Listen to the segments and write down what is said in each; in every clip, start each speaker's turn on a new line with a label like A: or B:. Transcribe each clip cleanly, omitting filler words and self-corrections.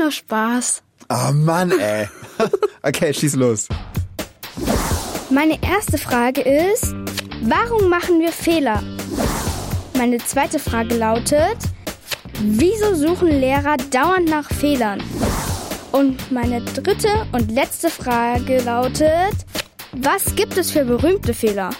A: nur Spaß.
B: Oh Mann, ey. Okay, schieß los.
A: Meine erste Frage ist, warum machen wir Fehler? Meine zweite Frage lautet, wieso suchen Lehrer dauernd nach Fehlern? Und meine dritte und letzte Frage lautet, was gibt es für berühmte Fehler?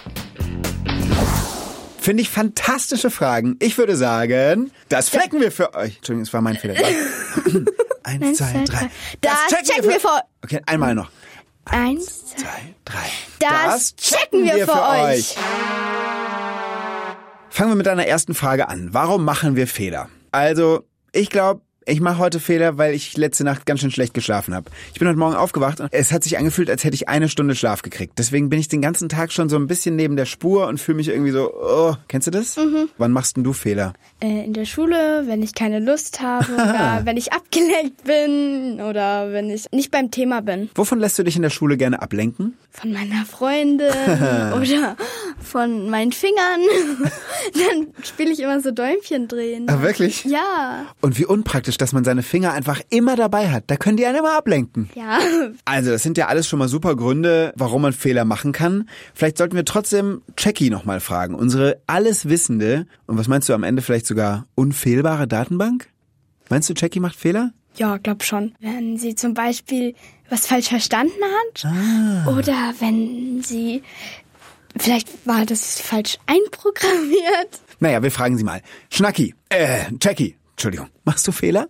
B: Finde ich fantastische Fragen. Ich würde sagen, das checken wir für euch. Entschuldigung, das war mein Fehler. 1, 2, 3.
A: Das checken wir für euch.
B: Okay, einmal noch.
A: 1,
B: 2, 3.
A: Das checken wir für euch.
B: Fangen wir mit deiner ersten Frage an. Warum machen wir Fehler? Also, ich glaube, ich mache heute Fehler, weil ich letzte Nacht ganz schön schlecht geschlafen habe. Ich bin heute Morgen aufgewacht und es hat sich angefühlt, als hätte ich 1 Stunde Schlaf gekriegt. Deswegen bin ich den ganzen Tag schon so ein bisschen neben der Spur und fühle mich irgendwie so, oh, kennst du das? Mhm. Wann machst denn du Fehler?
A: In der Schule, wenn ich keine Lust habe oder wenn ich abgelenkt bin oder wenn ich nicht beim Thema bin.
B: Wovon lässt du dich in der Schule gerne ablenken?
A: Von meiner Freundin oder von meinen Fingern. Dann spiele ich immer so Däumchen drehen.
B: Ah, wirklich?
A: Ja.
B: Und wie unpraktisch, dass man seine Finger einfach immer dabei hat. Da können die einen immer ablenken.
A: Ja.
B: Also das sind ja alles schon mal super Gründe, warum man Fehler machen kann. Vielleicht sollten wir trotzdem Jackie nochmal fragen. Unsere alleswissende und was meinst du am Ende vielleicht sogar unfehlbare Datenbank? Meinst du, Jackie macht Fehler?
A: Ja, glaub schon. Wenn sie zum Beispiel was falsch verstanden hat oder wenn sie... Vielleicht war das falsch einprogrammiert.
B: Naja, wir fragen sie mal. Jackie, Entschuldigung, machst du Fehler?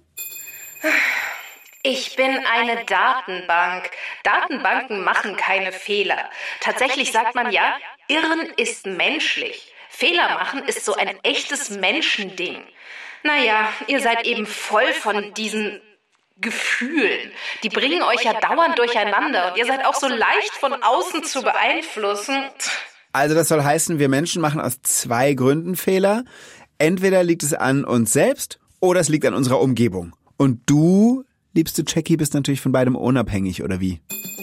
C: Ich bin eine Datenbank. Datenbanken machen keine Fehler. Tatsächlich sagt man ja, Irren ist menschlich. Fehler machen ist so ein echtes Menschending. Naja, ihr seid eben voll von diesen Gefühlen. Die bringen euch ja dauernd durcheinander und ihr seid auch so leicht von außen zu beeinflussen.
B: Also das soll heißen, wir Menschen machen aus 2 Gründen Fehler. Entweder liegt es an uns selbst oder es liegt an unserer Umgebung. Und du, liebste Jackie, bist natürlich von beidem unabhängig, oder wie?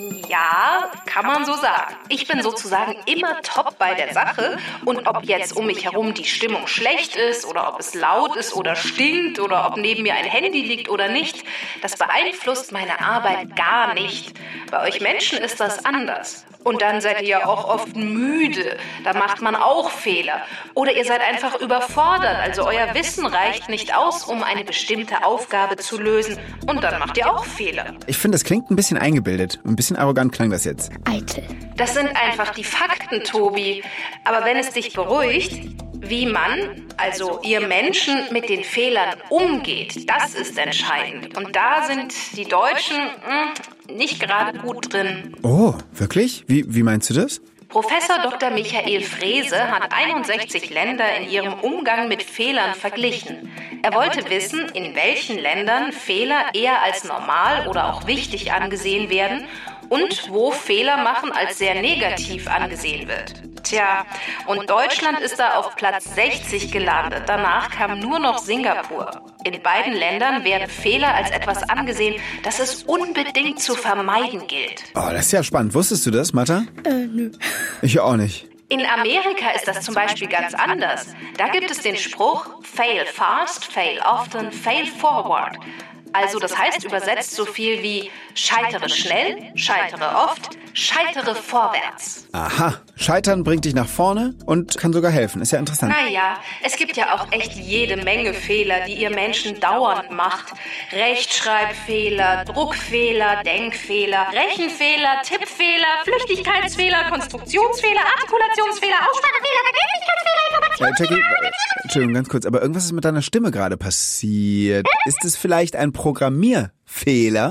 C: Ja, kann man so sagen. Ich bin sozusagen immer top bei der Sache und ob jetzt um mich herum die Stimmung schlecht ist oder ob es laut ist oder stinkt oder ob neben mir ein Handy liegt oder nicht, das beeinflusst meine Arbeit gar nicht. Bei euch Menschen ist das anders. Und dann seid ihr ja auch oft müde, da macht man auch Fehler. Oder ihr seid einfach überfordert, also euer Wissen reicht nicht aus, um eine bestimmte Aufgabe zu lösen. Und dann macht ihr auch Fehler.
B: Ich finde, das klingt ein bisschen eingebildet. Ein bisschen arrogant klang das jetzt.
A: Eitel.
C: Das sind einfach die Fakten, Tobi. Aber wenn es dich beruhigt, wie man, also ihr Menschen, mit den Fehlern umgeht, das ist entscheidend. Und da sind die Deutschen nicht gerade gut drin.
B: Oh, wirklich? Wie meinst du das?
C: Professor Dr. Michael Frese hat 61 Länder in ihrem Umgang mit Fehlern verglichen. Er wollte wissen, in welchen Ländern Fehler eher als normal oder auch wichtig angesehen werden und wo Fehler machen als sehr negativ angesehen wird. Tja, und Deutschland ist da auf Platz 60 gelandet. Danach kam nur noch Singapur. In beiden Ländern werden Fehler als etwas angesehen, das es unbedingt zu vermeiden gilt.
B: Oh, das ist ja spannend. Wusstest du das, Martha?
A: Nö.
B: Ich auch nicht.
C: In Amerika ist das zum Beispiel ganz anders. Da gibt es den Spruch, fail fast, fail often, fail forward. Also das heißt übersetzt so viel wie scheitere schnell, scheitere oft, scheitere vorwärts.
B: Aha, Scheitern bringt dich nach vorne und kann sogar helfen. Ist ja interessant.
C: Naja, es gibt ja auch echt jede Menge Fehler, die ihr Menschen dauernd macht. Rechtschreibfehler, Druckfehler, Denkfehler, Rechenfehler, Tippfehler, Flüchtigkeitsfehler, Konstruktionsfehler, Artikulationsfehler, Aussprachefehler, Vergeblichkeitsfehler,
B: Jackie, Entschuldigung, ganz kurz, aber irgendwas ist mit deiner Stimme gerade passiert. Ist es vielleicht ein Programmierfehler?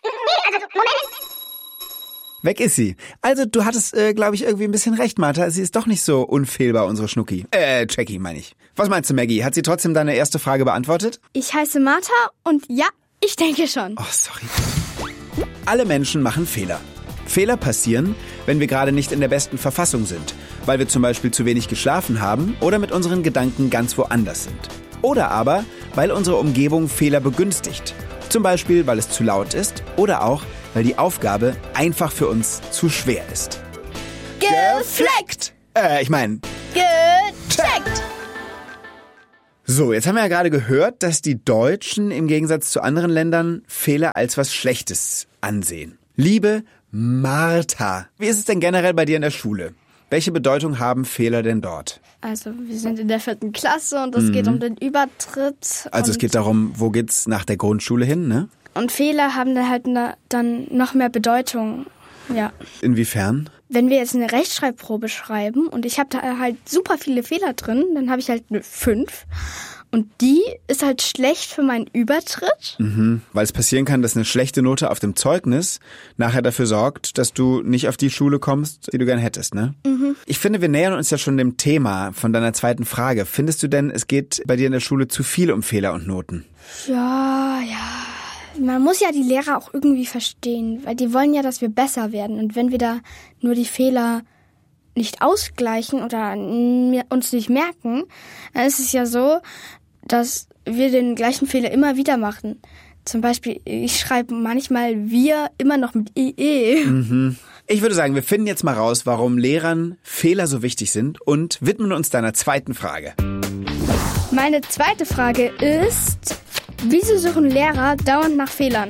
B: Weg ist sie. Also du hattest, glaube ich, irgendwie ein bisschen recht, Martha. Sie ist doch nicht so unfehlbar, unsere Schnucki. Jackie, meine ich. Was meinst du, Maggie? Hat sie trotzdem deine erste Frage beantwortet?
A: Ich heiße Martha und ja, ich denke schon.
B: Oh, sorry. Alle Menschen machen Fehler. Fehler passieren, wenn wir gerade nicht in der besten Verfassung sind, weil wir zum Beispiel zu wenig geschlafen haben oder mit unseren Gedanken ganz woanders sind. Oder aber, weil unsere Umgebung Fehler begünstigt. Zum Beispiel, weil es zu laut ist oder auch, weil die Aufgabe einfach für uns zu schwer ist.
A: Gefleckt!
B: Ich meine...
A: Gecheckt!
B: So, jetzt haben wir ja gerade gehört, dass die Deutschen im Gegensatz zu anderen Ländern Fehler als was Schlechtes ansehen. Liebe Martha, wie ist es denn generell bei dir in der Schule? Welche Bedeutung haben Fehler denn dort?
A: Also wir sind in der 4. Klasse und es geht um den Übertritt.
B: Also es geht darum, wo geht's nach der Grundschule hin, ne?
A: Und Fehler haben dann halt dann noch mehr Bedeutung, ja.
B: Inwiefern?
A: Wenn wir jetzt eine Rechtschreibprobe schreiben und ich habe da halt super viele Fehler drin, dann habe ich halt eine 5. Und die ist halt schlecht für meinen Übertritt.
B: Weil es passieren kann, dass eine schlechte Note auf dem Zeugnis nachher dafür sorgt, dass du nicht auf die Schule kommst, die du gern hättest, ne? Ich finde, wir nähern uns ja schon dem Thema von deiner zweiten Frage. Findest du denn, es geht bei dir in der Schule zu viel um Fehler und Noten?
A: Ja. Man muss ja die Lehrer auch irgendwie verstehen, weil die wollen ja, dass wir besser werden. Und wenn wir da nur die Fehler nicht ausgleichen oder uns nicht merken, dann ist es ja so, dass wir den gleichen Fehler immer wieder machen. Zum Beispiel, ich schreibe manchmal wir immer noch mit IE.
B: Ich würde sagen, wir finden jetzt mal raus, warum Lehrern Fehler so wichtig sind und widmen uns deiner zweiten Frage.
A: Meine zweite Frage ist, wieso suchen Lehrer dauernd nach Fehlern?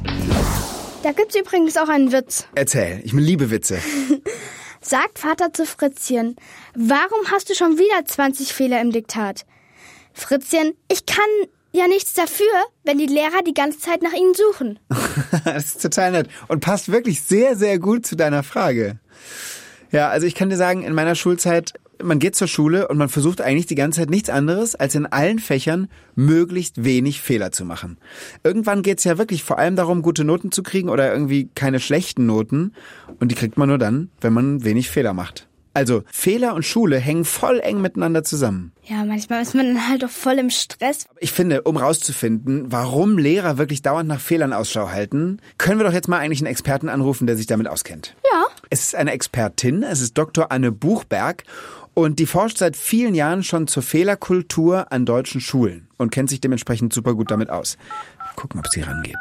A: Da gibt's übrigens auch einen Witz.
B: Erzähl, ich liebe Witze.
A: Sagt Vater zu Fritzchen, warum hast du schon wieder 20 Fehler im Diktat? Fritzchen, ich kann ja nichts dafür, wenn die Lehrer die ganze Zeit nach ihnen suchen.
B: Das ist total nett und passt wirklich sehr, sehr gut zu deiner Frage. Ja, also ich kann dir sagen, in meiner Schulzeit, man geht zur Schule und man versucht eigentlich die ganze Zeit nichts anderes, als in allen Fächern möglichst wenig Fehler zu machen. Irgendwann geht's ja wirklich vor allem darum, gute Noten zu kriegen oder irgendwie keine schlechten Noten. Und die kriegt man nur dann, wenn man wenig Fehler macht. Also Fehler und Schule hängen voll eng miteinander zusammen.
A: Ja, manchmal ist man dann halt doch voll im Stress.
B: Ich finde, um rauszufinden, warum Lehrer wirklich dauernd nach Fehlern Ausschau halten, können wir doch jetzt mal eigentlich einen Experten anrufen, der sich damit auskennt.
A: Ja.
B: Es ist eine Expertin, es ist Dr. Anne Buchberg und die forscht seit vielen Jahren schon zur Fehlerkultur an deutschen Schulen und kennt sich dementsprechend super gut damit aus. Gucken, ob sie rangeht.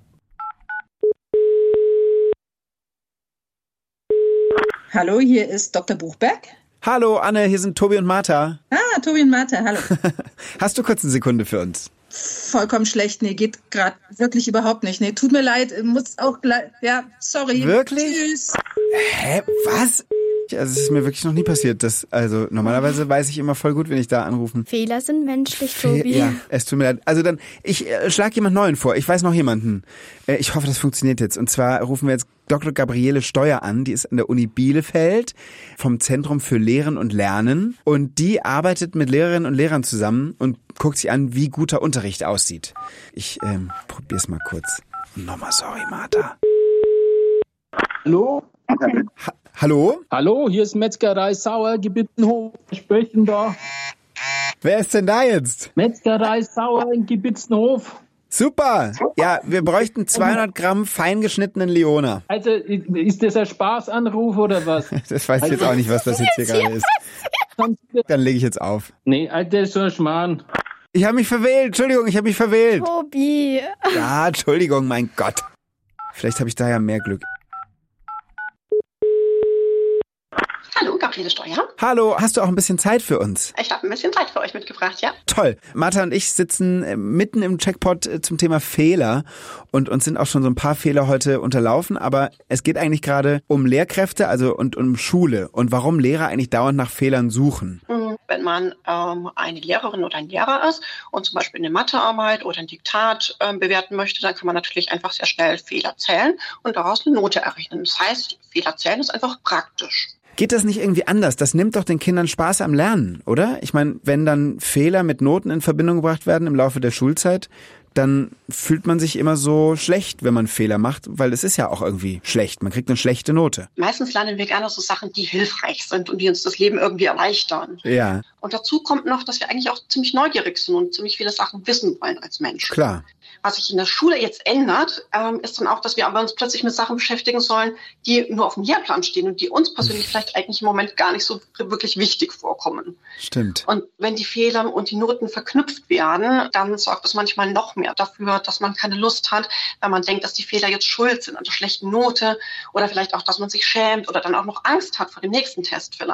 D: Hallo, hier ist Dr. Buchberg.
B: Hallo Anne, hier sind Tobi und Martha.
D: Tobi und Martha, hallo.
B: Hast du kurz eine Sekunde für uns?
D: Vollkommen schlecht, nee, geht gerade wirklich überhaupt nicht. Nee, tut mir leid, muss auch gleich, ja, sorry.
B: Wirklich?
D: Tschüss.
B: Hä, was? Also es ist mir wirklich noch nie passiert. Also normalerweise weiß ich immer voll gut, wenn ich da anrufen.
A: Fehler sind menschlich, Tobi.
B: Ja, es tut mir leid. Also dann, ich schlage jemand Neuen vor. Ich weiß noch jemanden. Ich hoffe, das funktioniert jetzt. Und zwar rufen wir jetzt Dr. Gabriele Steuer an. Die ist an der Uni Bielefeld vom Zentrum für Lehren und Lernen. Und die arbeitet mit Lehrerinnen und Lehrern zusammen und guckt sich an, wie guter Unterricht aussieht. Ich probier's mal kurz. Nochmal sorry, Martha.
E: Hallo?
B: Hallo?
E: Hallo, hier ist Metzgerei Sauer, Gebitzenhof. Wir sprechen da.
B: Wer ist denn da jetzt?
E: Metzgerei Sauer in Gebitzenhof.
B: Super! Ja, wir bräuchten 200 Gramm feingeschnittenen Leona.
E: Also, ist das ein Spaßanruf oder was?
B: Das weiß ich jetzt auch nicht, was das jetzt hier gerade ist. Dann lege ich jetzt auf.
E: Nee, das ist so ein Schmarrn.
B: Ich habe mich verwählt. Entschuldigung, ich habe mich verwählt.
A: Tobi.
B: Ja, Entschuldigung, mein Gott. Vielleicht habe ich da ja mehr Glück.
F: Hallo, Gabriele Steuer.
B: Hallo, hast du auch ein bisschen Zeit für uns?
F: Ich habe ein bisschen Zeit für euch mitgebracht, ja?
B: Toll. Martha und ich sitzen mitten im Checkpot zum Thema Fehler und uns sind auch schon so ein paar Fehler heute unterlaufen, aber es geht eigentlich gerade um Lehrkräfte, also und um Schule und warum Lehrer eigentlich dauernd nach Fehlern suchen.
F: Wenn man eine Lehrerin oder ein Lehrer ist und zum Beispiel eine Mathearbeit oder ein Diktat bewerten möchte, dann kann man natürlich einfach sehr schnell Fehler zählen und daraus eine Note errechnen. Das heißt, Fehler zählen ist einfach praktisch.
B: Geht das nicht irgendwie anders? Das nimmt doch den Kindern Spaß am Lernen, oder? Ich meine, wenn dann Fehler mit Noten in Verbindung gebracht werden im Laufe der Schulzeit, dann fühlt man sich immer so schlecht, wenn man Fehler macht, weil es ist ja auch irgendwie schlecht. Man kriegt eine schlechte Note.
F: Meistens lernen wir gerne so Sachen, die hilfreich sind und die uns das Leben irgendwie erleichtern.
B: Ja.
F: Und dazu kommt noch, dass wir eigentlich auch ziemlich neugierig sind und ziemlich viele Sachen wissen wollen als Mensch.
B: Klar.
F: Was sich in der Schule jetzt ändert, ist dann auch, dass wir aber uns plötzlich mit Sachen beschäftigen sollen, die nur auf dem Lehrplan stehen und die uns persönlich vielleicht eigentlich im Moment gar nicht so wirklich wichtig vorkommen.
B: Stimmt.
F: Und wenn die Fehler und die Noten verknüpft werden, dann sorgt das manchmal noch mehr dafür, dass man keine Lust hat, weil man denkt, dass die Fehler jetzt schuld sind an der schlechten Note oder vielleicht auch, dass man sich schämt oder dann auch noch Angst hat vor dem nächsten Test vielleicht.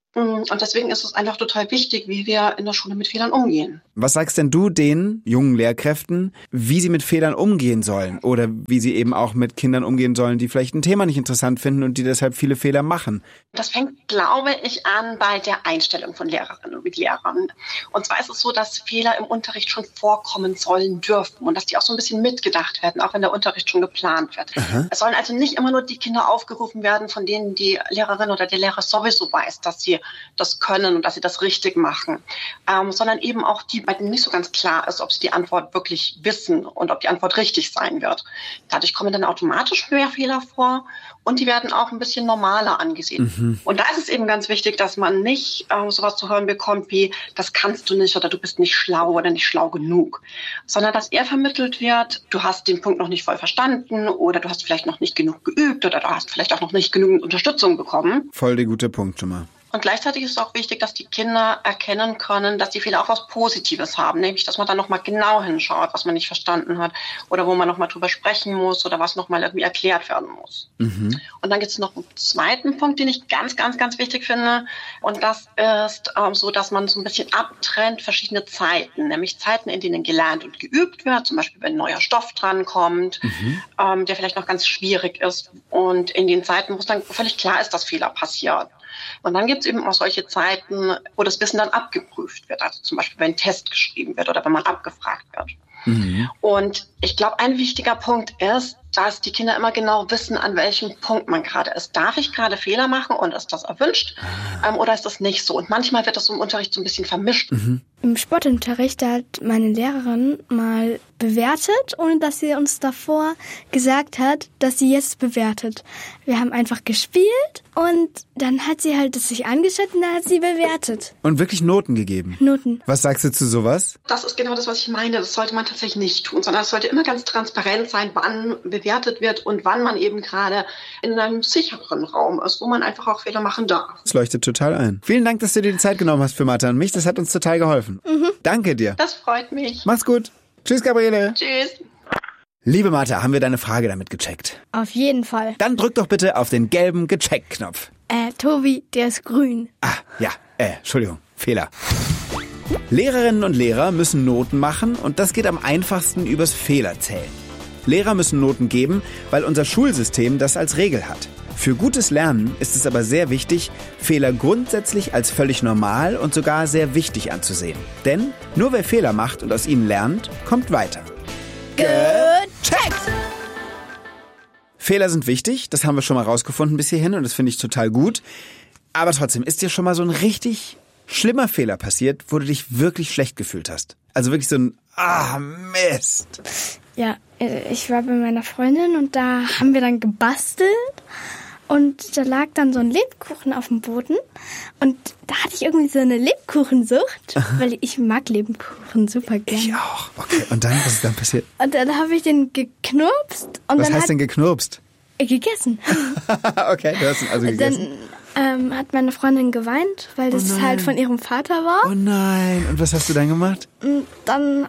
F: Und deswegen ist es einfach total wichtig, wie wir in der Schule mit Fehlern umgehen.
B: Was sagst denn du den jungen Lehrkräften, wie sie mit Fehlern umgehen sollen oder wie sie eben auch mit Kindern umgehen sollen, die vielleicht ein Thema nicht interessant finden und die deshalb viele Fehler machen?
F: Das fängt, glaube ich, an bei der Einstellung von Lehrerinnen und Lehrern. Und zwar ist es so, dass Fehler im Unterricht schon vorkommen sollen dürfen und dass die auch so ein bisschen mitgedacht werden, auch wenn der Unterricht schon geplant wird. Aha. Es sollen also nicht immer nur die Kinder aufgerufen werden, von denen die Lehrerin oder der Lehrer sowieso weiß, dass sie das können und dass sie das richtig machen, sondern eben auch die, bei denen nicht so ganz klar ist, ob sie die Antwort wirklich wissen und ob die Antwort richtig sein wird. Dadurch kommen dann automatisch mehr Fehler vor und die werden auch ein bisschen normaler angesehen. Mhm. Und da ist es eben ganz wichtig, dass man nicht sowas zu hören bekommt wie, das kannst du nicht oder du bist nicht schlau oder nicht schlau genug, sondern dass eher vermittelt wird, du hast den Punkt noch nicht voll verstanden oder du hast vielleicht noch nicht genug geübt oder du hast vielleicht auch noch nicht genügend Unterstützung bekommen.
B: Voll der gute Punkt schon mal.
F: Und gleichzeitig ist es auch wichtig, dass die Kinder erkennen können, dass die Fehler auch was Positives haben. Nämlich, dass man dann nochmal genau hinschaut, was man nicht verstanden hat oder wo man nochmal drüber sprechen muss oder was nochmal irgendwie erklärt werden muss. Mhm. Und dann gibt es noch einen zweiten Punkt, den ich ganz, ganz, ganz wichtig finde. Und das ist so, dass man so ein bisschen abtrennt verschiedene Zeiten. Nämlich Zeiten, in denen gelernt und geübt wird. Zum Beispiel, wenn ein neuer Stoff drankommt, der vielleicht noch ganz schwierig ist. Und in den Zeiten, wo es dann völlig klar ist, dass Fehler passieren. Und dann gibt es eben auch solche Zeiten, wo das Wissen dann abgeprüft wird. Also zum Beispiel, wenn ein Test geschrieben wird oder wenn man abgefragt wird. Mhm. Und ich glaube, ein wichtiger Punkt ist, dass die Kinder immer genau wissen, an welchem Punkt man gerade ist. Darf ich gerade Fehler machen und ist das erwünscht oder ist das nicht so? Und manchmal wird das im Unterricht so ein bisschen vermischt.
A: Mhm. Im Sportunterricht hat meine Lehrerin mal bewertet, ohne dass sie uns davor gesagt hat, dass sie jetzt bewertet. Wir haben einfach gespielt und dann hat sie halt das sich angeschaut und dann hat sie bewertet.
B: Und wirklich Noten gegeben?
A: Noten.
B: Was sagst du zu sowas?
F: Das ist genau das, was ich meine. Das sollte man tatsächlich nicht tun, sondern es sollte immer ganz transparent sein, wann bewertet wird und wann man eben gerade in einem sicheren Raum ist, wo man einfach auch Fehler machen darf.
B: Das leuchtet total ein. Vielen Dank, dass du dir die Zeit genommen hast für Martha und mich. Das hat uns total geholfen. Mhm. Danke dir.
F: Das freut mich.
B: Mach's gut. Tschüss, Gabriele.
F: Tschüss.
B: Liebe Martha, haben wir deine Frage damit gecheckt?
A: Auf jeden Fall.
B: Dann drück doch bitte auf den gelben Gecheckt-Knopf.
A: Tobi, der ist grün.
B: Ja, Entschuldigung, Fehler. Lehrerinnen und Lehrer müssen Noten machen und das geht am einfachsten übers Fehlerzählen. Lehrer müssen Noten geben, weil unser Schulsystem das als Regel hat. Für gutes Lernen ist es aber sehr wichtig, Fehler grundsätzlich als völlig normal und sogar sehr wichtig anzusehen. Denn nur wer Fehler macht und aus ihnen lernt, kommt weiter. Gecheckt! Fehler sind wichtig, das haben wir schon mal rausgefunden bis hierhin und das finde ich total gut. Aber trotzdem, ist dir schon mal so ein richtig schlimmer Fehler passiert, wo du dich wirklich schlecht gefühlt hast? Also wirklich so ein Mist.
A: Ja, ich war bei meiner Freundin und da haben wir dann gebastelt und da lag dann so ein Lebkuchen auf dem Boden und da hatte ich irgendwie so eine Lebkuchensucht, weil ich mag Lebkuchen super gerne.
B: Ich auch. Okay, und dann, was ist dann passiert?
A: Und dann habe ich den geknurpst. Und
B: was heißt denn geknurpst?
A: Gegessen.
B: Okay, du hast ihn also gegessen.
A: Dann hat meine Freundin geweint, weil das halt von ihrem Vater war.
B: Oh nein, und was hast du dann gemacht?
A: Und dann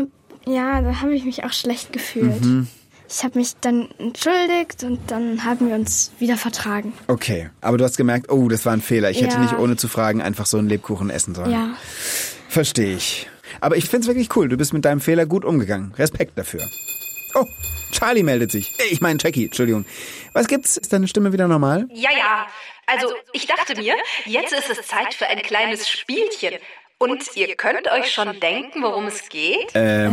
A: da habe ich mich auch schlecht gefühlt. Mhm. Ich habe mich dann entschuldigt und dann haben wir uns wieder vertragen.
B: Okay, aber du hast gemerkt, oh, das war ein Fehler. Ich hätte nicht ohne zu fragen einfach so einen Lebkuchen essen sollen.
A: Ja.
B: Verstehe ich. Aber ich find's wirklich cool. Du bist mit deinem Fehler gut umgegangen. Respekt dafür. Oh, Charlie meldet sich. Ich meine Jackie, Entschuldigung. Was gibt's? Ist deine Stimme wieder normal?
C: Ja. Also, ich dachte mir, jetzt ist es Zeit für ein kleines Spielchen. Und ihr könnt euch schon denken, worum es geht?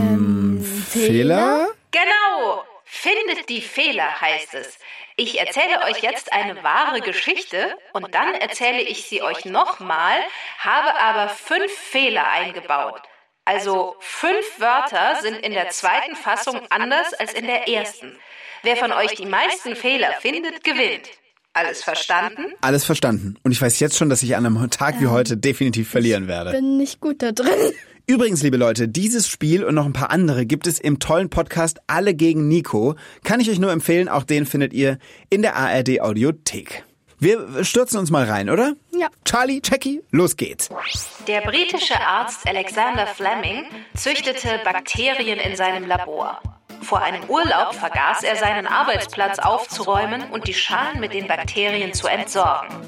B: Fehler?
C: Genau. Findet die Fehler, heißt es. Ich erzähle euch jetzt eine wahre Geschichte und dann erzähle ich sie euch nochmal, habe aber 5 Fehler eingebaut. Also 5 Wörter sind in der zweiten Fassung anders als in der ersten. Wer von euch die meisten Fehler findet, gewinnt. Alles verstanden?
B: Alles verstanden. Und ich weiß jetzt schon, dass ich an einem Tag wie heute definitiv verlieren werde.
A: Ich bin nicht gut da drin.
B: Übrigens, liebe Leute, dieses Spiel und noch ein paar andere gibt es im tollen Podcast Alle gegen Nico. Kann ich euch nur empfehlen, auch den findet ihr in der ARD Audiothek. Wir stürzen uns mal rein, oder?
A: Ja.
B: Charlie, Jackie, los geht's.
C: Der britische Arzt Alexander Fleming züchtete Bakterien in seinem Labor. Vor einem Urlaub vergaß er seinen Arbeitsplatz aufzuräumen und die Schalen mit den Bakterien zu entsorgen.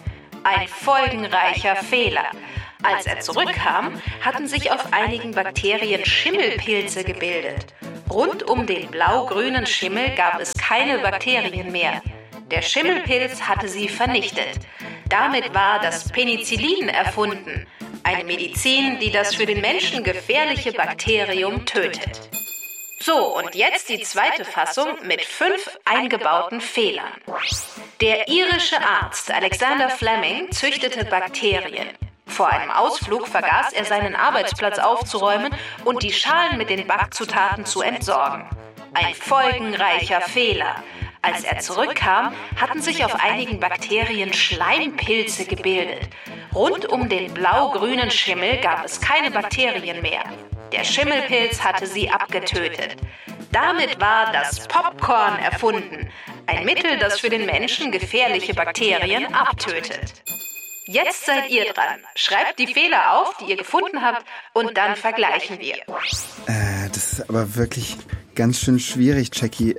C: ein folgenreicher Fehler. Als er zurückkam, hatten sich auf einigen Bakterien Schimmelpilze gebildet. Rund um den blau-grünen Schimmel gab es keine Bakterien mehr. Der Schimmelpilz hatte sie vernichtet. Damit war das Penicillin erfunden. Eine Medizin, die das für den Menschen gefährliche Bakterium tötet. So, und jetzt die zweite Fassung mit 5 eingebauten Fehlern. Der irische Arzt Alexander Fleming züchtete Bakterien. Vor einem Ausflug vergaß er seinen Arbeitsplatz aufzuräumen und die Schalen mit den Backzutaten zu entsorgen. Ein folgenreicher Fehler. Als er zurückkam, hatten sich auf einigen Bakterien Schleimpilze gebildet. Rund um den blau-grünen Schimmel gab es keine Bakterien mehr. Der Schimmelpilz hatte sie abgetötet. Damit war das Popcorn erfunden. Ein Mittel, das für den Menschen gefährliche Bakterien abtötet. Jetzt seid ihr dran. Schreibt die Fehler auf, die ihr gefunden habt, und dann vergleichen wir.
B: Das ist aber wirklich ganz schön schwierig, Jackie.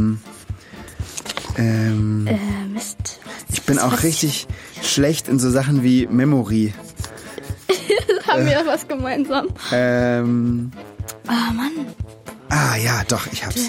A: Mist.
B: Ich bin auch richtig schlecht in so Sachen wie Memory.
A: Haben wir was gemeinsam? Mann.
B: Ah, ja, doch, ich hab's.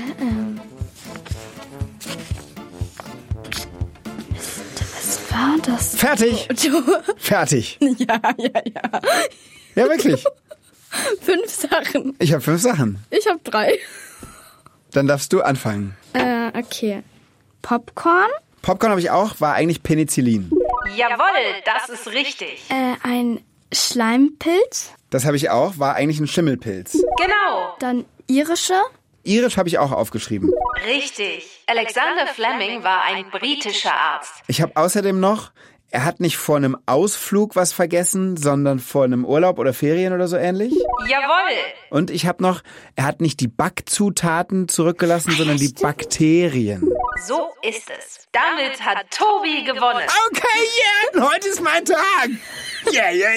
A: Was war das?
B: Fertig! Fertig!
A: Ja.
B: Ja, wirklich.
A: 5 Sachen.
B: Ich habe 5 Sachen.
A: Ich habe 3.
B: Dann darfst du anfangen.
A: Okay. Popcorn.
B: Popcorn habe ich auch, war eigentlich Penicillin.
C: Jawohl, das ist richtig.
A: Ein Schleimpilz.
B: Das habe ich auch, war eigentlich ein Schimmelpilz.
C: Genau.
A: Dann irische.
B: Irisch habe ich auch aufgeschrieben.
C: Richtig. Alexander Fleming war ein britischer Arzt.
B: Ich habe außerdem noch, er hat nicht vor einem Ausflug was vergessen, sondern vor einem Urlaub oder Ferien oder so ähnlich.
C: Jawohl.
B: Und ich habe noch, er hat nicht die Backzutaten zurückgelassen, sondern die Bakterien.
C: So ist es. Damit hat Tobi gewonnen.
B: Okay, yeah, heute ist mein Tag. Yeah.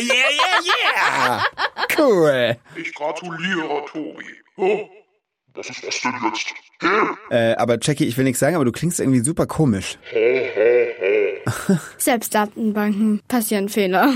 B: Cool.
G: Ich gratuliere, Tobi. Oh, was ist das denn jetzt?
B: Aber Jackie, ich will nichts sagen, aber du klingst irgendwie super komisch.
A: Selbst Datenbanken passieren Fehler.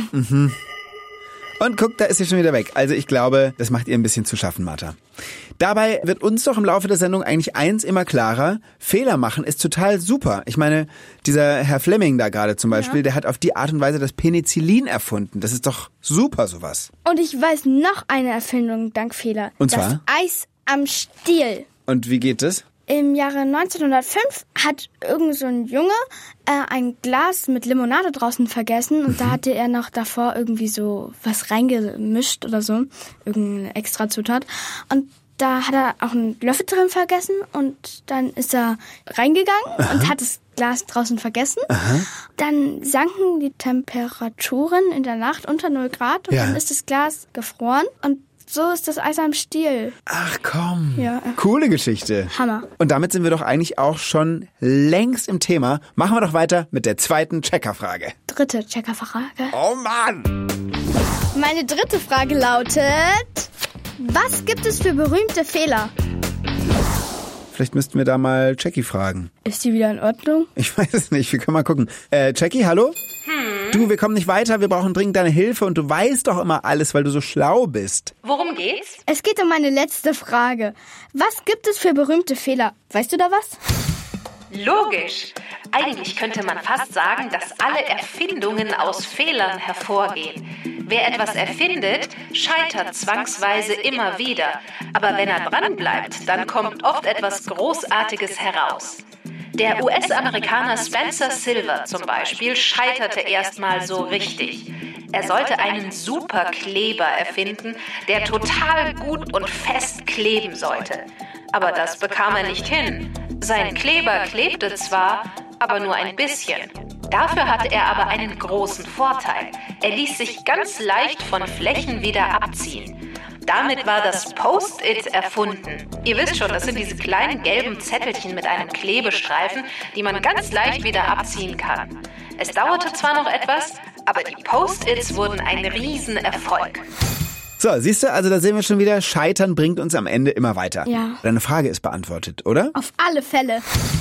B: Und guck, da ist sie schon wieder weg. Also ich glaube, das macht ihr ein bisschen zu schaffen, Martha. Dabei wird uns doch im Laufe der Sendung eigentlich eins immer klarer. Fehler machen ist total super. Ich meine, dieser Herr Fleming da gerade zum Beispiel, der hat auf die Art und Weise das Penicillin erfunden. Das ist doch super, sowas.
A: Und ich weiß noch eine Erfindung dank Fehler.
B: Und zwar?
A: Das Eis am Stiel.
B: Und wie geht das?
A: Im Jahre 1905 hat irgend so ein Junge ein Glas mit Limonade draußen vergessen und da hatte er noch davor irgendwie so was reingemischt oder so, irgendeine Extrazutat. Und da hat er auch einen Löffel drin vergessen und dann ist er reingegangen und hat das Glas draußen vergessen. Dann sanken die Temperaturen in der Nacht unter 0 Grad und dann ist das Glas gefroren und so ist das Eis am Stiel.
B: Ach komm,
A: Ja.
B: Coole Geschichte.
A: Hammer.
B: Und damit sind wir doch eigentlich auch schon längst im Thema. Machen wir doch weiter mit der zweiten Checkerfrage.
A: 3. Checkerfrage.
B: Oh Mann!
A: Meine 3. Frage lautet: Was gibt es für berühmte Fehler?
B: Vielleicht müssten wir da mal Jackie fragen.
A: Ist die wieder in Ordnung?
B: Ich weiß es nicht, wir können mal gucken. Jackie, hallo? Du, wir kommen nicht weiter, wir brauchen dringend deine Hilfe und du weißt doch immer alles, weil du so schlau bist.
C: Worum geht's?
A: Es geht um meine letzte Frage. Was gibt es für berühmte Fehler? Weißt du da was?
C: Logisch. Eigentlich könnte man fast sagen, dass alle Erfindungen aus Fehlern hervorgehen. Wer etwas erfindet, scheitert zwangsweise immer wieder. Aber wenn er dranbleibt, dann kommt oft etwas Großartiges heraus. Der US-Amerikaner Spencer Silver zum Beispiel scheiterte erstmal so richtig. Er sollte einen Superkleber erfinden, der total gut und fest kleben sollte. Aber das bekam er nicht hin. Sein Kleber klebte zwar, aber nur ein bisschen. Dafür hatte er aber einen großen Vorteil. Er ließ sich ganz leicht von Flächen wieder abziehen. Damit war das Post-it erfunden. Ihr wisst schon, das sind diese kleinen gelben Zettelchen mit einem Klebestreifen, die man ganz leicht wieder abziehen kann. Es dauerte zwar noch etwas, aber die Post-its wurden ein Riesenerfolg.
B: So, siehst du, also da sehen wir schon wieder, Scheitern bringt uns am Ende immer weiter.
A: Ja.
B: Deine Frage ist beantwortet, oder?
A: Auf alle Fälle.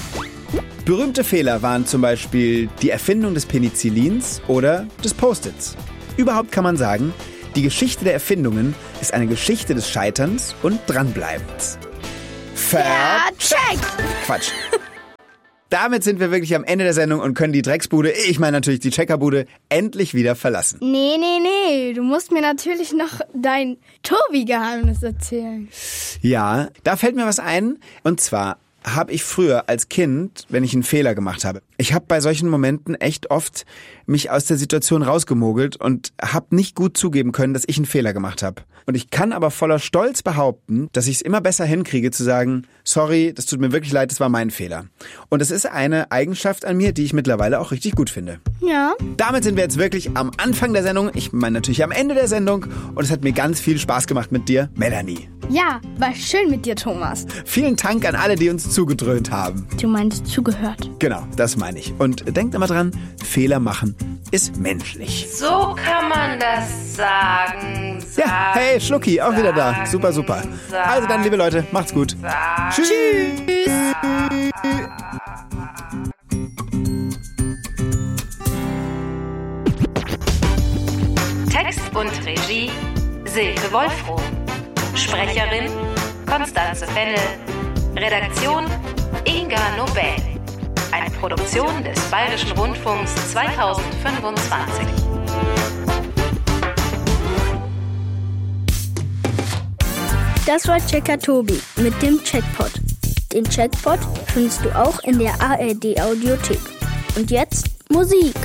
B: Berühmte Fehler waren zum Beispiel die Erfindung des Penicillins oder des Post-its. Überhaupt kann man sagen, die Geschichte der Erfindungen ist eine Geschichte des Scheiterns und Dranbleibens.
A: Vercheckt!
B: Quatsch. Damit sind wir wirklich am Ende der Sendung und können die Drecksbude, ich meine natürlich die Checkerbude, endlich wieder verlassen.
A: Nee. Du musst mir natürlich noch dein Tobi-Geheimnis erzählen.
B: Ja, da fällt mir was ein. Und zwar habe ich früher als Kind, wenn ich einen Fehler gemacht habe, ich habe bei solchen Momenten echt oft mich aus der Situation rausgemogelt und habe nicht gut zugeben können, dass ich einen Fehler gemacht habe. Und ich kann aber voller Stolz behaupten, dass ich es immer besser hinkriege zu sagen, sorry, das tut mir wirklich leid, das war mein Fehler. Und das ist eine Eigenschaft an mir, die ich mittlerweile auch richtig gut finde.
A: Ja.
B: Damit sind wir jetzt wirklich am Anfang der Sendung, ich meine natürlich am Ende der Sendung und es hat mir ganz viel Spaß gemacht mit dir, Melanie.
A: Ja, war schön mit dir, Thomas.
B: Vielen Dank an alle, die uns zugedröhnt haben.
A: Du meinst zugehört.
B: Genau, das meine ich. Und denkt immer dran, Fehler machen ist menschlich.
C: So kann man das sagen.
B: Ja, hey, Schlucki, auch wieder da. Super. Also dann, liebe Leute, macht's gut. Tschüss.
C: Text und Regie Silke Wolfrohm. Sprecherin Konstanze Fennel. Redaktion Inga Nobel. Eine Produktion des Bayerischen Rundfunks 2025.
A: Das war Checker Tobi mit dem Checkpot. Den Checkpot findest du auch in der ARD Audiothek. Und jetzt Musik.